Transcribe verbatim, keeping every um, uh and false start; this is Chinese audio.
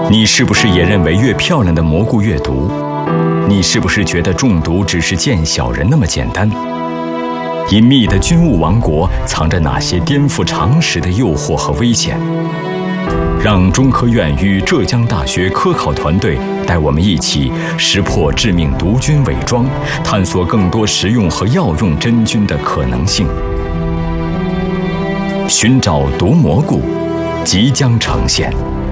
你是不是也认为越漂亮的蘑菇越毒？你是不是觉得中毒只是见小人那么简单？隐秘的军务王国藏着哪些颠覆常识的诱惑和危险？让中科院与浙江大学科考团队带我们一起识破致命毒菌伪装，探索更多实用和药用真菌的可能性。寻找毒蘑菇即将呈现。